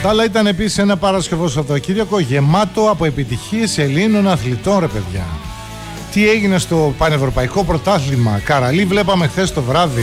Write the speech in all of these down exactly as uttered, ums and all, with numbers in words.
Τα άλλα ήταν επίσης ένα Παρασκευό Σαββατοκύριακο γεμάτο από επιτυχίες Ελλήνων αθλητών, ρε παιδιά. Τι έγινε στο Πανευρωπαϊκό Πρωτάθλημα. Καραλί βλέπαμε χθες το βράδυ.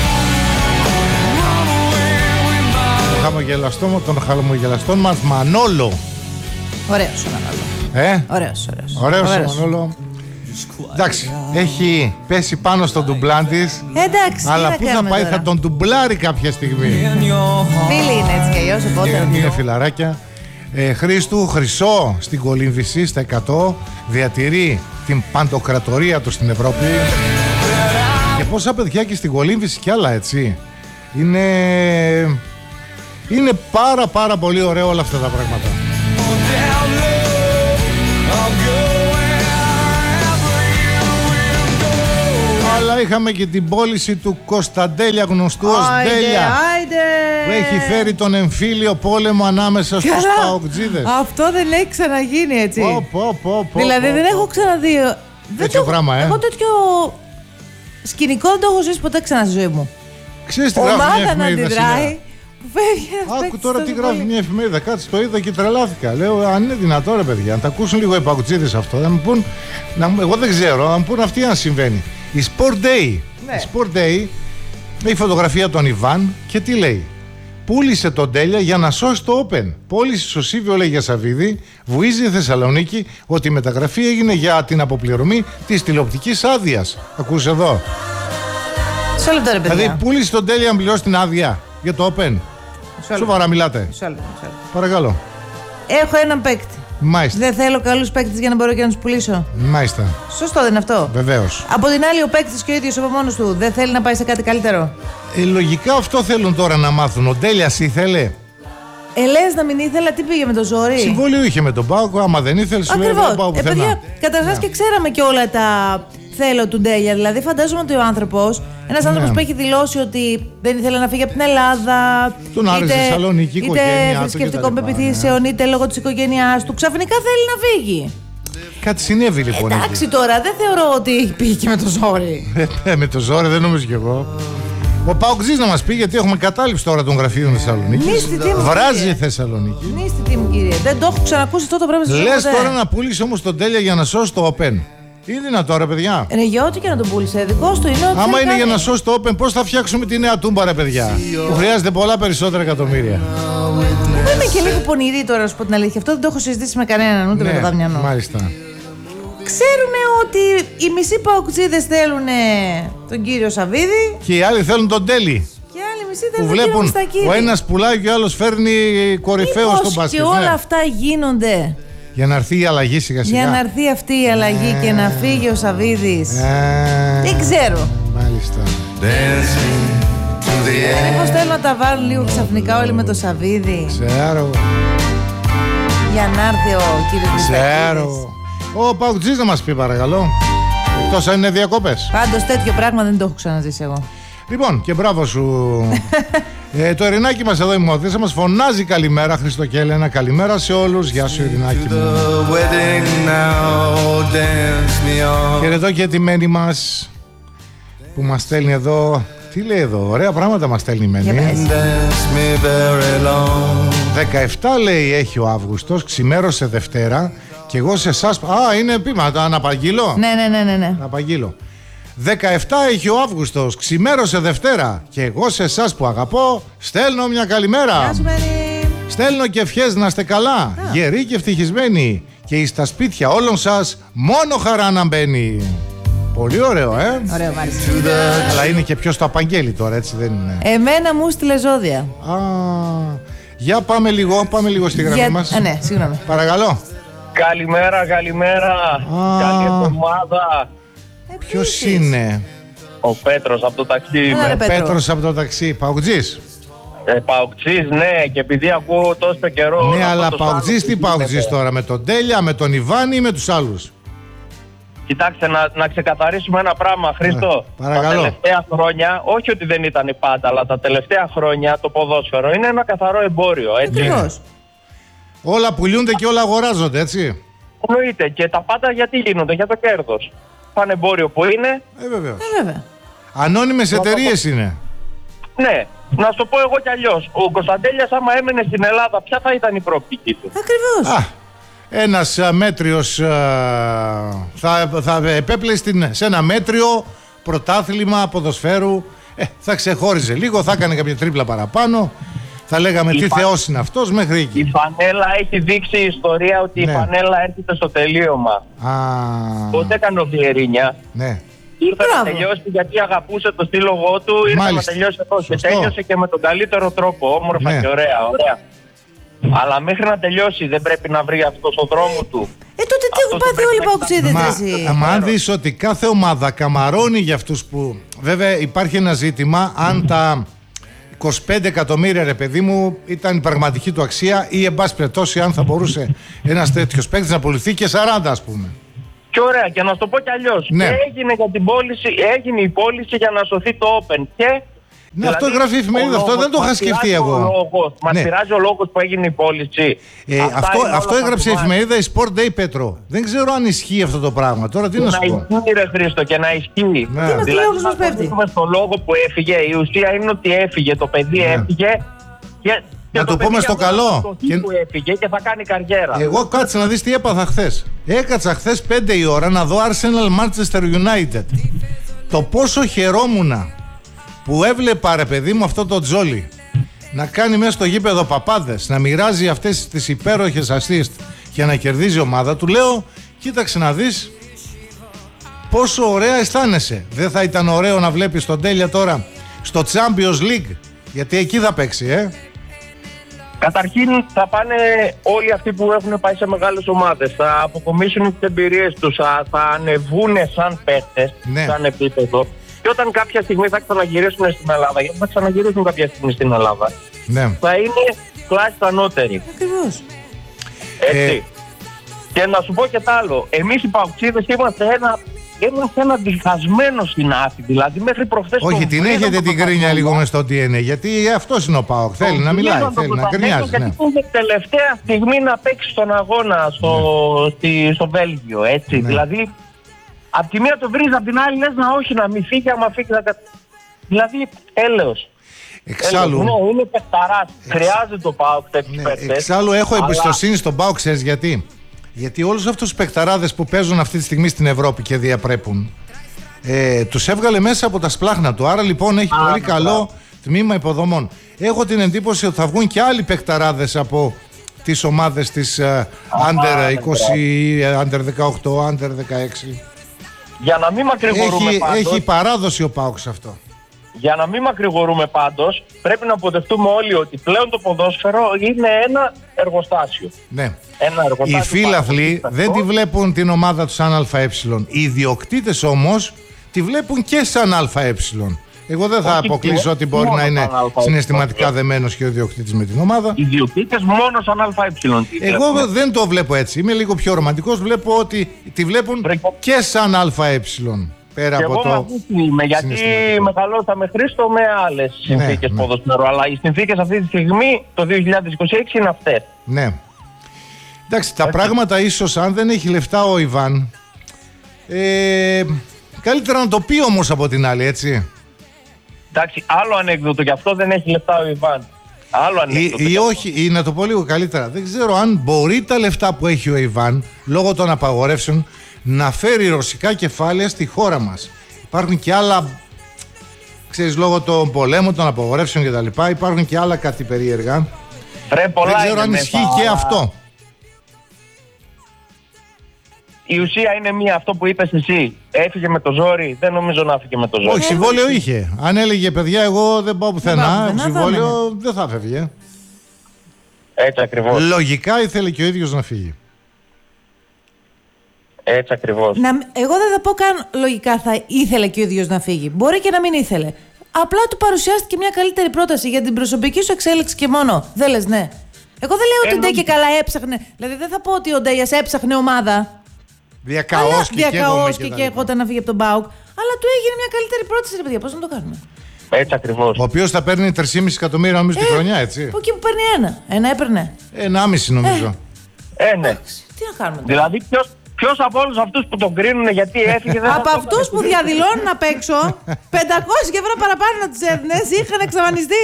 Τον χαμογελαστό, τον χαμογελαστόν μας Μανόλο. Ωραίος ο Μανόλο. Ε? Ωραίος, ωραίος. Ωραίος ο Μανόλο. Εντάξει, έχει πέσει πάνω στον ντουμπλάν της. Εντάξει, αλλά πού θα πάει, τώρα θα τον ντουμπλάρει κάποια στιγμή. Φίλοι είναι έτσι κι αλλιώς, οπότε. Είναι φιλαράκια. ε, Χρήστου, χρυσό στην κολύμβηση στα εκατό. Διατηρεί την παντοκρατορία του στην Ευρώπη. Και πόσα παιδιά και στην κολύμβηση κι άλλα, έτσι. Είναι Είναι πάρα πάρα πολύ ωραίο όλα αυτά τα πράγματα. Αλλά είχαμε και την πώληση του Κωνσταντέλια, γνωστού ως Ντέλια, που έχει φέρει τον εμφύλιο πόλεμο ανάμεσα στους παοκτζίδες. Αυτό δεν έχει ξαναγίνει, έτσι. Πω, πω, πω, πω, δηλαδή πω, δεν πω. έχω ξαναδεί τέτοιο πράγμα, ε. Εγώ τέτοιο σκηνικό δεν το έχω ζήσει ποτέ ξανά στη ζωή μου. Ξέρεις τι γράφει μια ομάδα να εφημερίδα αντιδράει, σήμερα? που φεύγει ένας Άκου τώρα τι γράφει πολύ. μια εφημερίδα. Κάτσε, το είδα και τρελάθηκα. Λέω, αν είναι δυνατό, ρε παιδιά, να τα ακούσουν λίγο οι παγκουτσίδες αυτό. Να μου πούν, να, μου- εγώ δεν ξέρω, να μου πούν αυτοί αν συμβαίνει. Η Sport Day. Ναι. Η Sport Day έχει φωτογραφία των Ιβάν και τι λέει? Πούλησε τον Τέλια για να σώσει το Open. Πώληση στο Σίβιο, λέει για Σαββίδη, βουίζει η Θεσσαλονίκη ότι η μεταγραφή έγινε για την αποπληρωμή της τηλεοπτικής άδειας. Ακούς εδώ. Μισό λεπτό, ρε παιδιά. Δηλαδή, πούλησε τον Τέλια να πληρώσει την άδεια για το Open. Μισό λεπτό. Σοβαρά μιλάτε? Μισό λεπτό, μισό λεπτό. Παρακαλώ. Έχω έναν παίκτη. Μάλιστα. Δεν θέλω καλούς παίκτες για να μπορώ και να τους πουλήσω. Μάλιστα. Σωστό, δεν είναι αυτό? Βεβαίως. Από την άλλη, ο παίκτης και ο ίδιος από μόνος του δεν θέλει να πάει σε κάτι καλύτερο. Ε, λογικά αυτό θέλουν τώρα να μάθουν. Ο Ντέλιας ήθελε. Ε, λες να μην ήθελα, τι πήγε με το ζόρι? Συμβόλαιο είχε με τον Πάοκ. Άμα δεν ήθελε, σου λέει δεν πάω Ακριβώς. Ε, πουθενά. παιδιά, καταρχάς Ναι. και ξέραμε και όλα τα θέλω του Ντέλια. Δηλαδή, φαντάζομαι ότι ο άνθρωπος, ένας Ναι. άνθρωπος που έχει δηλώσει ότι δεν ήθελε να φύγει από την Ελλάδα. Τον άρεσε η Θεσσαλονίκη, η οικογένειά είτε του θρησκευτικών κτλ, πεπιθήσεων, είτε λόγω της οικογένειάς του. Ξαφνικά θέλει να φύγει. Κάτι συνέβη λοιπόν. Εντάξει τώρα, δεν θεωρώ ότι πήγε και με το ζόρι. εκεί. Ε, με το ζόρι δεν νομίζω κι εγώ. Ο Παοκτζής να μας πει, γιατί έχουμε κατάληψη τώρα των γραφείων Θεσσαλονίκης. Νύστη, τι μου, Βράζει κύριε. η Θεσσαλονίκη. Νύστη, τι μου, κύριε. Δεν το έχω ξανακούσει αυτό το πράγμα στη ζωή μου Λες ποτέ. τώρα να πουλήσει όμως τον Τέλια για να σώσει το Open. Είναι δυνατό, ρε παιδιά? Ρε, για ό,τι και να τον πούλησε, δικός του είναι ό,τι Άμα θέλει είναι κάνει. για να σώσει το Open, πώς θα φτιάξουμε τη νέα τούμπα, ρε παιδιά? Που χρειάζεται πολλά περισσότερα εκατομμύρια. Εγώ είμαι και λίγο πονηρή τώρα, να σου πω την αλήθεια. Αυτό δεν το έχω συζητήσει με κανέναν, ούτε με τον Δαμιανό. μάλιστα. Ξέρουμε ότι οι μισοί παοκτζίδες θέλουν τον κύριο Σαββίδη Και οι άλλοι θέλουν τον Τέλη. και άλλοι μισοί Που θέλουν τον κύριο βλέπουν Μιστακίδη. ο ένας πουλάει και ο άλλος φέρνει κορυφαίο Μήπως στον μπάσκετ. και όλα ναι. αυτά γίνονται Για να έρθει η αλλαγή σιγά σιγά. για να έρθει αυτή η αλλαγή και να φύγει ο Σαββίδης. Ε, Δεν ξέρω. Μάλιστα. Μήπως θέλουν να τα βάλουν λίγο ξαφνικά όλοι με το Σαββίδη Ξέρω. για να έρθει ο κύριος Μιστακίδης. Ξέρω. Ο Παουτζής να μας πει παρακαλώ. Εκτός αν είναι διακόπες. Πάντως τέτοιο πράγμα δεν το έχω ξαναζήσει εγώ. Λοιπόν, και μπράβο σου. ε, το Ειρηνάκι μας εδώ η Μωδίσα μας φωνάζει καλημέρα, Χριστό και Έλενα. Καλημέρα σε όλους. Γεια σου Ειρηνάκι μου. Χαιρετώ και τη Μένη μας που μας στέλνει εδώ. Τι λέει εδώ, ωραία πράγματα μας στέλνει η Για Μένη. πες. δεκαεπτά λέει έχει ο Αύγουστος, ξημέρωσε Δευτέρα και εγώ σε εσάς. Α, είναι πείματα, να απαγγείλω. Ναι, ναι, ναι, ναι, ναι. Να απαγγείλω. δεκαεπτά έχει ο Αύγουστος, ξημέρωσε Δευτέρα και εγώ σε εσάς που αγαπώ στέλνω μια καλημέρα. Γεια σου, Μένη. Στέλνω και ευχές να είστε καλά, γεροί και ευτυχισμένοι και εις τα σπίτια όλων σας μόνο χαρά να μπαίνει. Πολύ ωραίο, ε. Ωραίο, μ' άρεσε. Αλλά είναι και ποιος το απαγγέλει τώρα, έτσι δεν είναι? Εμένα μου στείλε ζώδια. Α, για πάμε λίγο, πάμε λίγο στη γραμμή Για- μας. Α, ναι, συγγνώμη. Παρακαλώ. Καλημέρα, καλημέρα. Α. Καλή εβδομάδα. Ποιος Επίσης. είναι? Ο Πέτρος από το ταξί Έλα, είμαι. ρε, Πέτρο. Πέτρος από το ταξί. Παουτζής. Ε, Παοξής, ναι, και επειδή ακούω τόσο καιρό. Ναι, αυτό αλλά το Παουτζής Σάββατο, τι Παουτζής γίνεται. τώρα? Με τον Τέλια, με τον Ιβάνη ή με τους άλλους? Κοιτάξτε, να, να ξεκαθαρίσουμε ένα πράγμα, Χρήστο. Ναι, παρακαλώ. Τα τελευταία χρόνια, όχι ότι δεν ήταν πάντα, αλλά τα τελευταία χρόνια το ποδόσφαιρο είναι ένα καθαρό εμπόριο. Έτσι. Ακριβώς. Όλα πουλούνται και όλα αγοράζονται, έτσι. Εννοείται. Και τα πάντα γιατί γίνονται, για το κέρδος. Πανεμπόριο που είναι, Ε, βεβαίως. Ε, βέβαια. Ανώνυμες εταιρείες είναι. ναι, να σου το πω εγώ κι αλλιώς. Ο Κωνσταντέλιας άμα έμενε στην Ελλάδα, ποια θα ήταν η προοπτική του? Ακριβώς. Α, ένας α, μέτριος α, θα, θα επέπλεε στην, σε ένα μέτριο πρωτάθλημα ποδοσφαίρου. Ε, θα ξεχώριζε λίγο, θα έκανε κάποια τρίπλα παραπάνω. Θα λέγαμε η τι φα... θεός είναι αυτός μέχρι εκεί. Η φανέλα έχει δείξει η ιστορία ότι ναι. η φανέλα έρχεται στο τελείωμα. Α... Πότε έκανε ο Βιερίνια. Ναι. Ήρθε να τελειώσει γιατί αγαπούσε το σύλλογό του, ήρθε Μάλιστα. να τελειώσει εδώ. Και τέλειωσε και με τον καλύτερο τρόπο, όμορφα ναι. και ωραία, ωραία. Αλλά μέχρι να τελειώσει δεν πρέπει να βρει αυτό τον δρόμο του. Ε, τότε τι έχουν πάθει όλοι οι παοξίδες. Μα αν δεις ότι κάθε ομάδα καμαρώνει για αυτούς που... Βέβαια υπάρχει ένα ζήτημα αν τα είκοσι πέντε εκατομμύρια, ρε παιδί μου, ήταν η πραγματική του αξία ή εν πάση περιπτώσει αν θα μπορούσε ένας τέτοιος παίκτης να πουληθεί και σαράντα, ας πούμε. Και ωραία, και να σου το πω κι αλλιώς. Ναι. Έγινε, για την πώληση, έγινε η πώληση για να σωθεί το Open. Και ναι, δηλαδή, αυτό γράφει η εφημερίδα, αυτό δεν το είχα σκεφτεί εγώ. Μας ναι. πειράζει ο λόγος που έγινε η πώληση. Ε, αυτό αυτό έγραψε η εφημερίδα η Sport Day, Πέτρο. Δεν ξέρω αν ισχύει αυτό το πράγμα. Τώρα τι να σου πω. Να ισχύει, ρε Χρήστο, και να ισχύει. Ναι. Τι δηλαδή, μας πέφτει. Στο λόγο που έφυγε, η ουσία είναι ότι έφυγε, το παιδί ναι. έφυγε. Και, και να το, το πούμε στο καλό. Και... που έφυγε και θα κάνει καριέρα. Εγώ κάτσε να δεις τι έπαθα χθες. Έκατσα χθες πέντε η ώρα να δω Arsenal Manchester United. Το πόσο χαιρόμουνα που έβλεπα, ρε παιδί μου, αυτό το τζόλι να κάνει μέσα στο γήπεδο παπάδες, να μοιράζει αυτές τις υπέροχες assist και να κερδίζει η ομάδα του. Λέω, κοίταξε να δεις πόσο ωραία αισθάνεσαι. Δεν θα ήταν ωραίο να βλέπεις τον Τέλεια τώρα στο Champions League? Γιατί εκεί θα παίξει, ε. Καταρχήν θα πάνε όλοι αυτοί που έχουν πάει σε μεγάλες ομάδες, θα αποκομίσουν τις εμπειρίες τους, θα, θα ανεβούν σαν παίχτες, ναι. σαν επίπεδο. Και όταν κάποια στιγμή θα ξαναγυρίσουν στην Ελλάδα, γιατί θα ξαναγυρίσουν κάποια στιγμή στην Ελλάδα, ναι. θα είναι κλάση ανώτερη. Ακριβώς. Έτσι. Ε... Και να σου πω και τ' άλλο. Εμείς οι παοξίδες είμαστε ένα, είμαστε ένα διχασμένο στην Άθη. Δηλαδή μέχρι προχθές... Όχι, την έχετε την κρίνια λίγο μες στο τι εν έι, γιατί αυτός είναι ο ΠΑΟΚ. Θέλει να μιλάει, θέλει να κρινιάζει. Γιατί είναι τελευταία στιγμή να παίξει τον αγώνα στο, ναι. στη, στο Βέλγιο, έτσι. Ναι. Δηλαδή... Απ' τη μία το βρεις, απ' την άλλη λες να όχι, να μην φύγει, άμα φύγει να... Δηλαδή, έλεος. Εξάλλου... Έλεος. Ναι, είναι παιχταράς. Εξ... Χρειάζεται ο ΠΑΟΚ τέτοιους ναι, παίκτες. Εξάλλου έχω αλλά... εμπιστοσύνη στον ΠΑΟΚ, ξέρεις γιατί? Γιατί όλους αυτούς τους παιχταράδες που παίζουν αυτή τη στιγμή στην Ευρώπη και διαπρέπουν, ε, τους έβγαλε μέσα από τα σπλάχνα του. Άρα λοιπόν έχει Α, πολύ α, καλό α. τμήμα υποδομών. Έχω την εντύπωση ότι θα βγουν και άλλοι παιχταράδες από τις ομάδες της uh, Under είκοσι, Under δεκαοκτώ, Under δεκαέξι. Για να μην μακρηγορούμε έχει, πάντως, έχει παράδοση ο ΠΑΟΚ σε αυτό. Για να μην μακρηγορούμε πάντως, πρέπει να αποδεχτούμε όλοι ότι πλέον το ποδόσφαιρο είναι ένα εργοστάσιο. Ναι. Ένα εργοστάσιο. Οι φίλαθλοι δεν τη βλέπουν την ομάδα του σαν ΑΕ. Οι ιδιοκτήτες όμως τη βλέπουν και σαν ΑΕ. Εγώ δεν θα όχι αποκλείσω ότι μπορεί να είναι συναισθηματικά δεμένος και ο ιδιοκτήτης με την ομάδα. Οι ιδιοκτήτες μόνο σαν ΑΕ. Εγώ δεν το βλέπω έτσι. Είμαι λίγο πιο ρομαντικός. Βλέπω ότι τη βλέπουν και σαν ΑΕ. Πέρα και από εγώ το. Είμαι, γιατί μεγαλώσαμε Χρήστο με άλλες συνθήκες ναι, ποδοσφαίρου. Ναι. Αλλά οι συνθήκες αυτή τη στιγμή, το δύο χιλιάδες είκοσι έξι, είναι αυτές. Ναι. Εντάξει, τα έτσι. Πράγματα ίσως αν δεν έχει λεφτά ο Ιβάν. Ε, καλύτερα να το πει όμως από την άλλη, έτσι. Εντάξει, άλλο ανέκδοτο, γι' αυτό δεν έχει λεφτά ο Ιβάν. Άλλο ανέκδοτο. Ή, ή όχι, ή να το πω λίγο καλύτερα. Δεν ξέρω αν μπορεί τα λεφτά που έχει ο Ιβάν, λόγω των απαγορεύσεων, να φέρει ρωσικά κεφάλαια στη χώρα μας. Υπάρχουν και άλλα, ξέρεις, λόγω των πολέμων, των απαγορεύσεων κτλ. Υπάρχουν και άλλα κάτι περίεργα. Ρε, πολλά δεν ξέρω αν ισχύει μέσα... και αυτό. Η ουσία είναι μία, αυτό που είπες εσύ. Έφυγε με το ζόρι, δεν νομίζω να έφυγε με το ζόρι. Όχι, συμβόλαιο είχε. Αν έλεγε παιδιά, εγώ δεν πάω πουθενά, συμβόλαιο δεν θα φεύγε. Έτσι ακριβώς. Λογικά ήθελε και ο ίδιος να φύγει. Έτσι ακριβώς. Να, εγώ δεν θα πω καν λογικά θα ήθελε και ο ίδιος να φύγει. Μπορεί και να μην ήθελε. Απλά του παρουσιάστηκε μια καλύτερη πρόταση για την προσωπική σου εξέλιξη και μόνο. Δεν λες ναι? Εγώ δεν λέω ότι ο Ντέι και καλά έψαχνε. Δηλαδή δεν θα πω ότι ο Ντέιας έψαχνε ομάδα. Διακαώς και, και, και έρχονταν να φύγει από τον ΠΑΟΚ. Αλλά του έγινε μια καλύτερη πρόταση, ρε παιδιά. Πώς να το κάνουμε? Έτσι ακριβώς. Ο οποίος θα παίρνει τρία κόμμα πέντε εκατομμύρια νομίζω ε, τη χρονιά, έτσι. Από εκεί που παίρνει ένα. Ένα έπαιρνε. Ένα άμιση νομίζω. Ε, ε ναι. Τι να κάνουμε τώρα? Δηλαδή ποιος, Ποιος από όλους αυτούς που τον κρίνουν γιατί έφυγε δεν από αυτούς που διαδηλώνουν απ' έξω, πεντακόσια ευρώ παραπάνω να τους έδινες, είχαν εξαφανιστεί.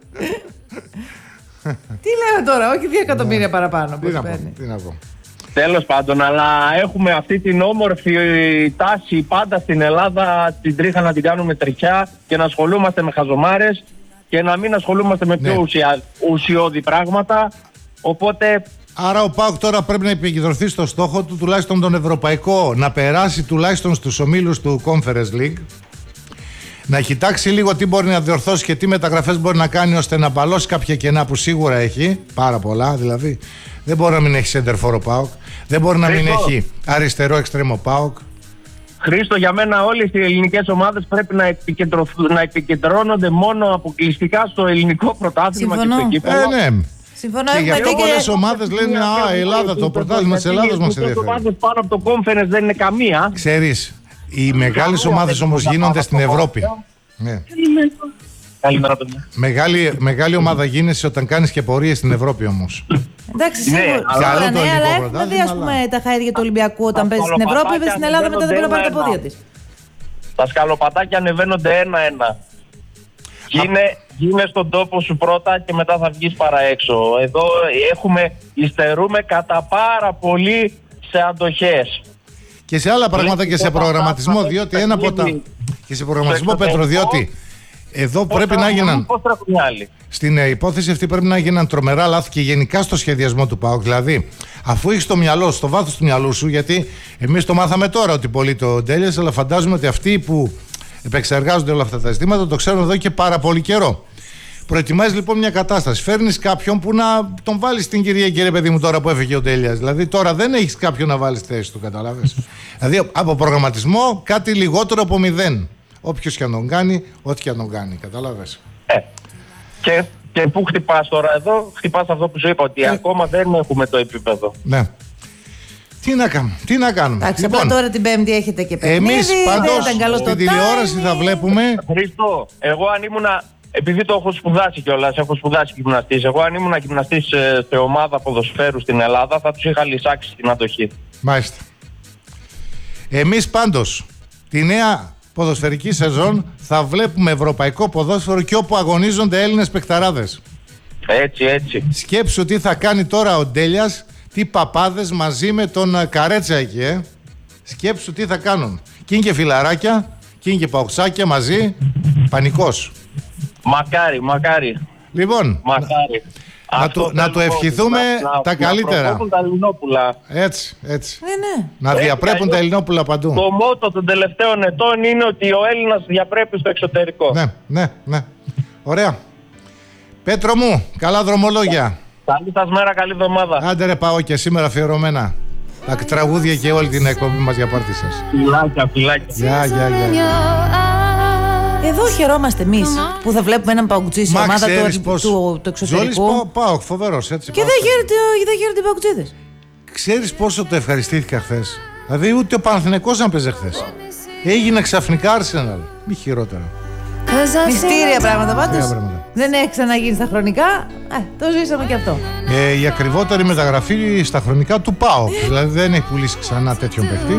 Τι λέμε τώρα, όχι δύο εκατομμύρια παραπάνω που παίρνει. Τι να πω. Τέλος πάντων, αλλά έχουμε αυτή την όμορφη τάση πάντα στην Ελλάδα, την τρίχα να την κάνουμε τριχιά και να ασχολούμαστε με χαζομάρες και να μην ασχολούμαστε με πιο ναι. ουσια, ουσιώδη πράγματα. Οπότε... Άρα ο ΠΑΟΚ τώρα πρέπει να επικεντρωθεί στο στόχο του, τουλάχιστον τον ευρωπαϊκό, να περάσει τουλάχιστον στους ομίλους του Conference League, να κοιτάξει λίγο τι μπορεί να διορθώσει και τι μεταγραφές μπορεί να κάνει ώστε να μπαλώσει κάποια κενά που σίγουρα έχει, πάρα πολλά δηλαδή. Δεν μπορεί να μην έχει σέντερφορο ΠΑΟΚ, δεν μπορεί να Χρήστο. μην έχει αριστερό εξτρέμο ΠΑΟΚ. Χρήστο, για μένα όλες οι ελληνικές ομάδες πρέπει να, να επικεντρώνονται μόνο αποκλειστικά στο ελληνικό πρωτάθλημα και στο κύπελλο. Ε, ναι. Συμφωνώ, και γι' αυτό πολλές ομάδες λένε «Α, η Ελλάδα, το πρωτάθλημα της Ελλάδας μας ενδιαφέρει». Οι ομάδες πάνω από το Conference δεν είναι καμία. Ξέρεις, οι μεγάλες ομάδες όμως γίνονται στην Ευρώπη. Ναι. Καλημέρα, παιδιά. Μεγάλη, μεγάλη ομάδα γίνεσαι όταν κάνεις και πορείες στην Ευρώπη όμως. Εντάξει, σίγουρα ναι, αλλά έχουμε δει, ας πούμε, τα χάρη του Ολυμπιακού όταν παίζει στην Ευρώπη, παίζει στην Ελλάδα, μετά δεν μπορεί να πάρει τα πόδια της. Τα σκαλοπατάκια ανεβαίνονται ένα-ένα. Γίνε, γίνε στον τόπο σου πρώτα και μετά θα βγεις παρά έξω. Εδώ έχουμε, υστερούμε κατά πάρα πολύ σε αντοχές. Και σε άλλα πράγματα και σε προγραμματισμό, διότι ένα από τα... Και σε προγραμματισμό, Πέτρο, διότι εδώ πρέπει να γίναν... Στην υπόθεση αυτή πρέπει να γίναν τρομερά λάθη και γενικά στο σχεδιασμό του ΠΑΟΚ. Δηλαδή, αφού έχεις το μυαλό, στο βάθος του μυαλού σου, γιατί εμείς το μάθαμε τώρα ότι πολύ το Ντέλιας, αλλά φαντάζομαι ότι αυτοί που επεξεργάζονται όλα αυτά τα ζητήματα το ξέρουν εδώ και πάρα πολύ καιρό. Προετοιμάζεις λοιπόν μια κατάσταση. Φέρνεις κάποιον που να τον βάλεις στην Κυριακή, ρε παιδί μου, τώρα που έφυγε ο Ντέλιας. Δηλαδή, τώρα δεν έχεις κάποιον να βάλεις θέση του, καταλάβες. Δηλαδή, από προγραμματισμό κάτι λιγότερο από μηδέν. Όποιος και αν τον κάνει, ό,τι και αν τον κάνει, κατάλαβες. Ε, και, και πού χτυπάς τώρα εδώ, χτυπάς αυτό που σου είπα, ότι ε, ακόμα δεν έχουμε το επίπεδο. Ναι. Τι να κάνουμε, τι να κάνουμε. Εντάξει, λοιπόν, τώρα την Πέμπτη έχετε και παιχνίδι. Εμείς πάντως στην τηλεόραση θα βλέπουμε. Χριστό, εγώ αν ήμουνα, επειδή το έχω σπουδάσει κιόλας, έχω σπουδάσει γυμναστής, εγώ αν ήμουνα γυμναστής σε ομάδα ποδοσφαίρου στην Ελλάδα θα τους είχα λυσάξει στην αντοχή. Μάλιστα. Εμείς πάντως τη νέα ποδοσφαιρική σεζόν θα βλέπουμε ευρωπαϊκό ποδόσφαιρο και όπου αγωνίζονται Έλληνες παικταράδες. Έτσι, έτσι. Σκέψου τι θα κάνει τώρα ο Ντέλιας, τι παπάδες μαζί με τον Καρέτσα εκεί, ε. Σκέψου τι θα κάνουν. Και είναι και φιλαράκια, και είναι και παουξάκια μαζί. Πανικός. Μακάρι, μακάρι. Λοιπόν, μακάρι. Να, του, να του ευχηθούμε να, τα να, καλύτερα. Να τα ελληνόπουλα. Έτσι, έτσι. Ναι, ναι. Να έτσι, διαπρέπουν έτσι, τα ελληνόπουλα παντού. Το μότο των τελευταίων ετών είναι ότι ο Έλληνας διαπρέπει στο εξωτερικό. Ναι, ναι, ναι. Ωραία. Πέτρο μου, καλά δρομολόγια. Καλή σας μέρα, καλή εβδομάδα. Άντε ρε, πάω και σήμερα αφιερωμένα. Τα τραγούδια και όλη την εκπομπή μας για πάρτι σας. Φιλάκια, φιλάκια. Γεια, γεια, γεια. Εδώ χαιρόμαστε εμείς που θα βλέπουμε έναν παγκουτσί σε ομάδα του, του, του, του εξωτερικού. Ζόλης πάω, φοβερός έτσι. Και δεν χαίρεται οι παγκουτσίδες. Ξέρεις πόσο το ευχαριστήθηκα χθες. Δηλαδή ούτε ο Παναθηναϊκός αν παίζε χθες. Έγινε ξαφνικά Arsenal. Μη χειρότερα. Μυστήρια πράγματα πάντως. Δεν έχει ξαναγίνει στα χρονικά. Ε, το ζήσαμε και αυτό. Ε, η ακριβότερη μεταγραφή στα χρονικά του ΠΑΟΚ. Δηλαδή δεν έχει πουλήσει ξανά τέτοιον παιχτή.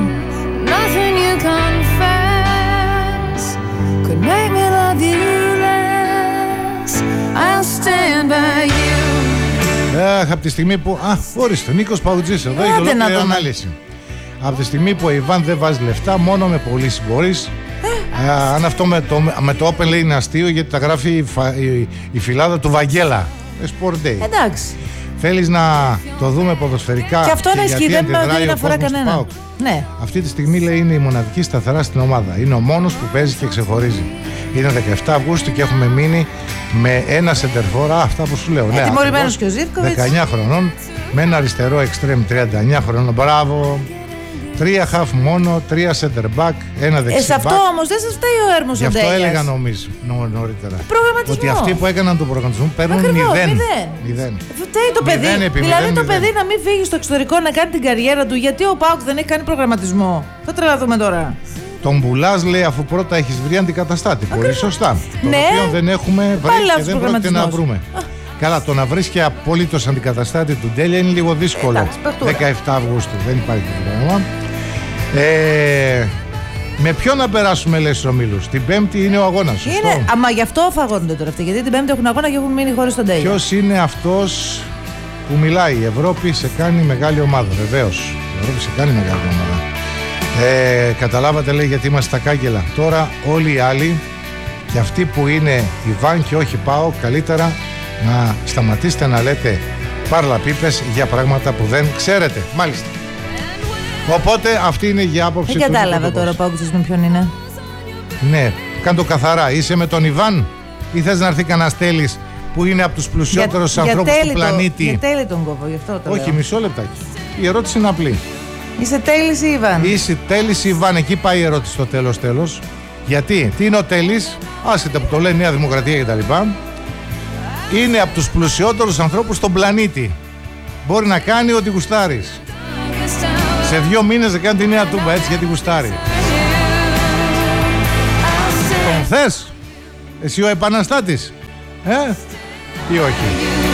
Αχ, από τη στιγμή που... Α, ορίστε, Νίκος Παουτζής εδώ έχει ολόκληρη ανάλυση. Από τη στιγμή που ο Ιβάν δεν βάζει λεφτά, μόνο με πωλήσεις μπορείς. Ε, αν αυτό με το, με το Open λέει είναι αστείο, γιατί τα γράφει η, η, η φυλάδα του Βαγγέλα. Sport Day. Εντάξει. Θέλεις να το δούμε ποδοσφαιρικά. Και αυτό να ισχύει, δεν δεν αφορά κανένα. Ναι. Αυτή τη στιγμή λέει είναι η μοναδική σταθερά στην ομάδα. Είναι ο μόνος που παίζει και ξεχωρίζει. Είναι δεκαεφτά Αυγούστου και έχουμε μείνει με ένα σεντερφόρα. Αυτά που σου λέω. Ε, ναι, τιμωρημένος και ο Ζίβκοβιτς. δεκαεννιά χρονών με ένα αριστερό εξτρέμ τριάντα εννιά χρονών. Μπράβο. Τρία half μόνο, τρία center back, ένα δεξί. Ε, σε αυτό όμως δεν σας φταίει ο Έρμος ο Ντέλιας. Γι' αυτό έλεγα νομίζω νο, νωρίτερα. Προγραμματισμό. Ότι αυτοί που έκαναν τον προγραμματισμό παίρνουν μηδέν. μηδέν. Φταίει το παιδί. μηδέν επί δηλαδή μηδέν, το μηδέν. παιδί να μην φύγει στο εξωτερικό να κάνει την καριέρα του, γιατί ο ΠΑΟΚ δεν έχει κάνει προγραμματισμό. Θα τρελαθούμε τώρα. Τον πουλάς, λέει, αφού πρώτα έχεις βρει αντικαταστάτη. Πολύ σωστά. Τον ναι. οποίο δεν έχουμε βρει και δεν πρόκειται να βρούμε. Καλά, το να βρεις και απολύτως αντικαταστάτη του Ντέλια είναι λίγο δύσκολο. Εντάξει, δεκαεφτά Αυγούστου δεν υπάρχει πρόβλημα. Ε, με ποιον να περάσουμε, λες, στους ομίλους? Την Πέμπτη είναι ο αγώνας. Είναι, αμα γι' αυτό φαγώνονται τώρα αυτοί. Γιατί την Πέμπτη έχουν αγώνα και έχουν μείνει χωρίς τον τέλειο. Ποιος είναι αυτός που μιλάει? Η Ευρώπη σε κάνει μεγάλη ομάδα. Βεβαίως. Η Ευρώπη σε κάνει μεγάλη ομάδα. Ε, καταλάβατε, λέει, γιατί είμαστε στα κάγκελα. Τώρα όλοι οι άλλοι και αυτοί που είναι Ιβάν και όχι ΠΑΟΚ, καλύτερα να σταματήσετε να λέτε πάρλα-πίπες για πράγματα που δεν ξέρετε. Μάλιστα. Οπότε αυτή είναι η άποψη του. Δεν κατάλαβα τώρα ο ΠΑΟΚ με ποιον είναι. Ναι, κάνε το καθαρά. Είσαι με τον Ιβάν ή θες να έρθει κανένας Τέλης που είναι από τους πλουσιότερους ανθρώπους του πλανήτη? Για Τέλη τον κόβω, γι' αυτό το Όχι, λέω. μισό λεπτάκι. Η ερώτηση είναι απλή. Είσαι Τέλης ή Ιβάν? Είσαι Τέλης ή Ιβάν? Εκεί πάει η ερώτηση στο τέλος τέλος. Γιατί, τι είναι ο Τέλης? Άσχετα που το λέει Νέα Δημοκρατία κτλ. Είναι από τους πλουσιότερους ανθρώπους στον πλανήτη. Μπορεί να κάνει ό,τι γουστάρεις. Σε δύο μήνες θα κάνει τη νέα τούμπα, έτσι, γιατί γουστάρει. Τον θες? Εσύ ο επαναστάτης? Ε? Ή όχι?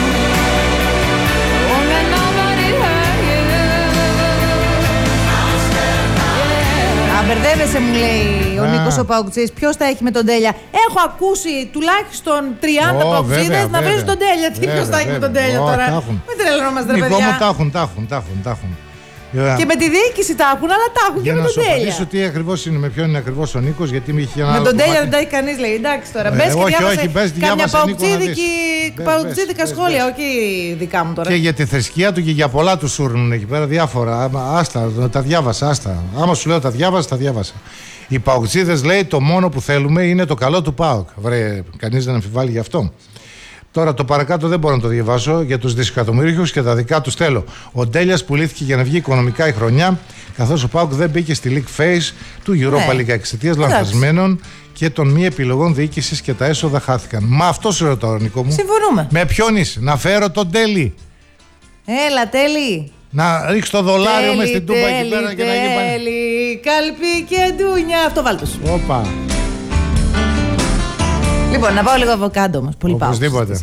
Μπερδεύεσαι, μου λέει ο Νίκος ο Παουκτζής. Ποιος τα έχει με τον Τέλεια? Έχω ακούσει τουλάχιστον τριάντα παουκτζίδες να βρίζουν τον Τέλεια. Τι ποιος τα έχει με τον Τέλεια τώρα? Μην τρελαινόμαστε, ρε παιδιά. Νικό μου, τα έχουν, τα έχουν, τα έχουν, τα έχουν. Και με τη διοίκηση τα έχουν, αλλά τα έχουν και με τον Τέλεια. Για να σου απαντήσω τι ακριβώς είναι, με ποιον είναι ακριβώς ο Νίκος, γιατί με είχε ένα. Με τον Τέλεια δεν τα έχει κανείς, λέει. Εντάξει τώρα. Μπες και διάβασε κάμια παουκτζίδικα σχόλια, όχι δικά μου τώρα. Και για τη θρησκεία του και για πολλά του σούρνουν εκεί πέρα διάφορα. Άστα, τα διάβασα, άστα. Άμα σου λέω τα διάβασα, τα διάβασα. Οι παουκτζίδες, λέει, το μόνο που θέλουμε είναι το καλό του ΠΑΟΚ. Βρε, κανείς δεν αμφιβάλλει γι' αυτό. Τώρα το παρακάτω δεν μπορώ να το διαβάσω για τους δισεκατομμύριους και τα δικά τους θέλω. Ο Ντέλιας πουλήθηκε για να βγει οικονομικά η χρονιά, καθώς ο ΠΑΟΚ δεν μπήκε στη League Phase του Europa League εξαιτίας λανθασμένων και των μη επιλογών διοίκησης και τα έσοδα χάθηκαν. Μα αυτό σου ρωτάω, Νικό μου. Συμφωνούμε. Με ποιον είσαι? Να φέρω τον Τέλη? Έλα, Τέλη. Να ρίξω το δολάριο μες στην τούμπα εκεί πέρα και να γίνει πάλι. Τέλη, καλπί και ντούνια. Αυτό βάλτος. Όπα. Λοιπόν, να πάω λίγο αβοκάντο όμως. Πολύ πάω. Οπωσδήποτε.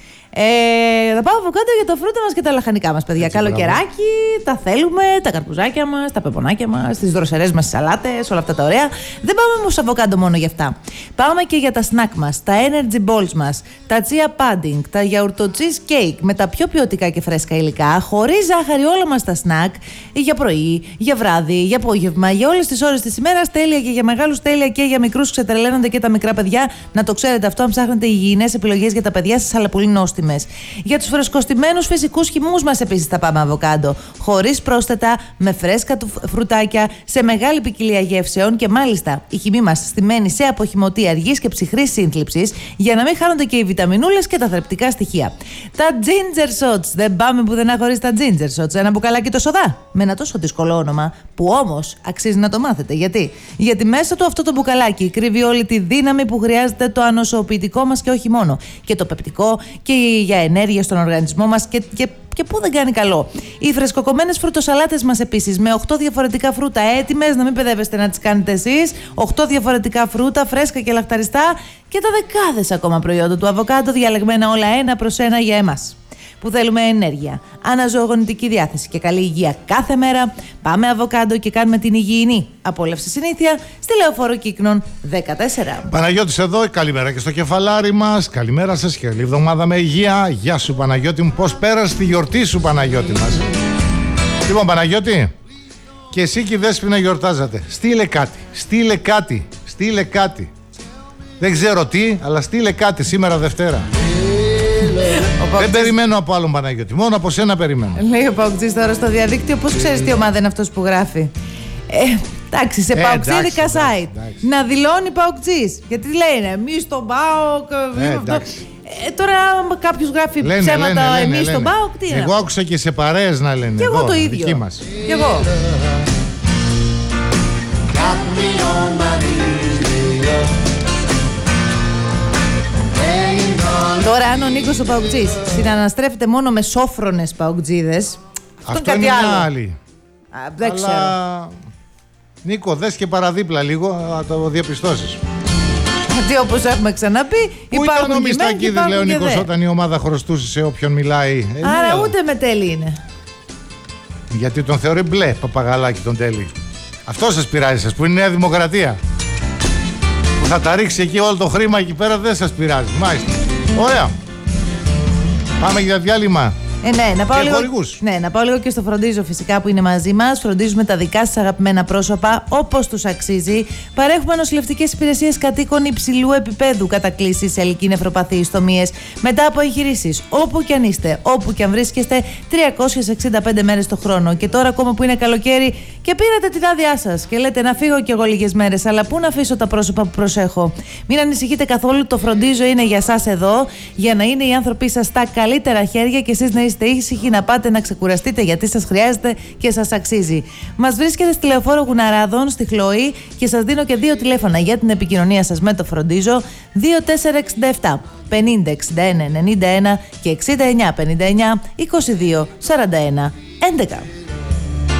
Ε, θα πάω αβοκάντο για τα φρούτα μας και τα λαχανικά μας, παιδιά. Καλοκαιράκι, τα θέλουμε, τα καρπουζάκια μας, τα πεπονάκια μας, τις δροσερές μας σαλάτες, όλα αυτά τα ωραία. Δεν πάμε όμως αβοκάντο μόνο για αυτά. Πάμε και για τα σνακ μας, τα energy balls μας, τα chia pudding, τα γιαουρτο cheese cake με τα πιο ποιοτικά και φρέσκα υλικά, χωρίς ζάχαρη, όλα μας τα σνακ, για πρωί, για βράδυ, για απόγευμα, για όλες τις ώρες της ημέρας, τέλεια και για μεγάλους, τέλεια και για μικρούς. Ξετρελαίνονται και τα μικρά παιδιά. Να το ξέρετε αυτό, αν ψάχνετε υγιεινές επιλογές για τα παιδιά σας, αλλά πολύ νόστιμες. Για τους φρεσκοστημένους φυσικούς χυμούς μας επίσης θα πάμε αβοκάντο. Χωρίς πρόσθετα, με φρέσκα του φρουτάκια, σε μεγάλη ποικιλία γεύσεων και μάλιστα η χυμή μας στημένη σε αποχυμωτή αργής και ψυχρής σύνθλιψης για να μην χάνονται και οι βιταμινούλες και τα θρεπτικά στοιχεία. Τα ginger shots. Δεν πάμε πουθενά χωρίς τα ginger shots. Ένα μπουκαλάκι το σοδά. Με ένα τόσο δύσκολο όνομα που όμως αξίζει να το μάθετε. Γιατί? Γιατί μέσα του αυτό το μπουκαλάκι κρύβει όλη τη δύναμη που χρειάζεται το ανοσοποιητικό μας και όχι μόνο. Και το πεπτικό και για ενέργεια στον οργανισμό μας και, και, και πού δεν κάνει καλό. Οι φρεσκοκομμένες φρουτοσαλάτες μας επίσης με οκτώ διαφορετικά φρούτα έτοιμες, να μην παιδεύεστε να τις κάνετε εσείς. οκτώ διαφορετικά φρούτα, φρέσκα και λαχταριστά και τα δεκάδες ακόμα προϊόντα του αβοκάντο διαλεγμένα όλα ένα προς ένα για εμάς που θέλουμε ενέργεια, αναζωογονητική διάθεση και καλή υγεία κάθε μέρα. Πάμε αβοκάντο και κάνουμε την υγιεινή απόλαυση συνήθεια στη Λεωφόρο Κύκνων δεκατέσσερα. Παναγιώτης εδώ, καλημέρα και στο κεφαλάρι μας. Καλημέρα σας και καλή εβδομάδα με υγεία. Γεια σου Παναγιώτη μου, πώς πέρασε τη γιορτή σου Παναγιώτη μας? Λοιπόν Παναγιώτη, και εσύ και η Δέσποινα γιορτάζατε. Στείλε κάτι, στείλε κάτι, στείλε κάτι. Δεν ξέρω τι, αλλά στείλε κάτι σήμερα Δευτέρα. Δεν περιμένω από άλλον Παναγιώτη, μόνο από σένα περιμένω. Λέει ο Παουκτζής τώρα στο διαδίκτυο, πώς ξέρεις τι ομάδα είναι αυτός που γράφει? Ε, εντάξει, σε ε, παουκτζίδικα site. Εντάξει. Να δηλώνει Παουκτζής. Γιατί λένε εμείς στον ΠΑΟΚ. Ε, εντάξει. Ε, τώρα κάποιος γράφει λένε, ψέματα λένε, εμείς λένε, στον ΠΑΟΚ, τι είναι? Εγώ άκουσα και σε παρέες να λένε. Και εγώ εδώ, το ίδιο. δική μας. Και εγώ. Τώρα, αν ο Νίκος ο Παουκτζής συναναστρέφεται μόνο με σόφρονες παουκτζίδες, αυτό, αυτό είναι κάτι μια άλλο. άλλη. Α, δεν Αλλά... ξέρω. Νίκο, δες και παραδίπλα λίγο, να το διαπιστώσεις. Γιατί όπως έχουμε ξαναπεί, πού υπάρχουν ήταν ο Μιστακίδης, λέει ο Νίκος, δε. όταν η ομάδα χρωστούσε σε όποιον μιλάει? Ε, Άρα ναι, ούτε με τέλει είναι. γιατί τον θεωρεί μπλε παπαγαλάκι τον Τέλη. Αυτό σας πειράζει, σας που είναι η Νέα Δημοκρατία. Που θα τα ρίξει εκεί όλο το χρήμα εκεί πέρα, δεν σας πειράζει. Μάλιστα. Ωραία. Πάμε για διάλειμμα. Ε, ναι, να πάω, λίγο, ναι, να πάω λίγο και στο Φροντίζω φυσικά που είναι μαζί μας. Φροντίζουμε τα δικά σας αγαπημένα πρόσωπα όπως τους αξίζει. Παρέχουμε νοσηλευτικές υπηρεσίες κατοίκων υψηλού επίπεδου, κατακλήσεις σε ηλική νευροπαθή, ιστομίες, μετά από εγχειρήσεις. Όπου και αν είστε, όπου και αν βρίσκεστε, τριακόσιες εξήντα πέντε μέρες το χρόνο. Και τώρα, ακόμα που είναι καλοκαίρι και πήρατε την άδειά σας και λέτε να φύγω κι εγώ λίγες μέρες, αλλά πού να αφήσω τα πρόσωπα που προσέχω. Μην ανησυχείτε καθόλου, το Φροντίζω είναι για σας εδώ, για να είναι οι άνθρωποι σας στα καλύτερα χέρια και εσείς να είστε είστε ήσυχοι να πάτε να ξεκουραστείτε γιατί σας χρειάζεται και σας αξίζει. Μας βρίσκεται στη Λεωφόρο Γουναράδων, στη Χλωή και σας δίνω και δύο τηλέφωνα για την επικοινωνία σας με το Φροντίζω: δύο τέσσερα έξι επτά πενήντα εξήντα ένα ενενήντα ένα και εξήντα εννιά πενήντα εννιά είκοσι δύο σαράντα ένα έντεκα.